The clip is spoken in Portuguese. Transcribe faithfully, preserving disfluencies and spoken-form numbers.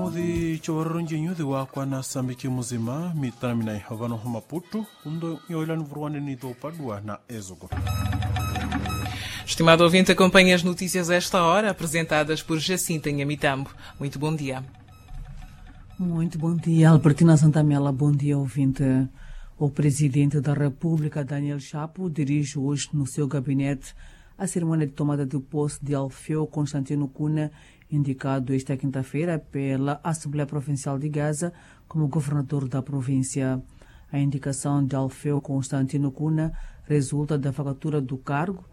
de chawarronje de wakwa na sambiki muzima mitana havano hamaputu undo yoilano vruane ni do padua na Ezogo. Estimado ouvinte, acompanhe as notícias a esta hora, apresentadas por Jacinta Nhamitambo. Muito bom dia. Muito bom dia, Albertina Santamela. Bom dia, ouvinte. O Presidente da República, Daniel Chapo, dirige hoje no seu gabinete a cerimônia de tomada de posse de Alfeu Constantino Cunha, indicado esta quinta-feira pela Assembleia Provincial de Gaza como governador da província. A indicação de Alfeu Constantino Cunha resulta da vacatura do cargo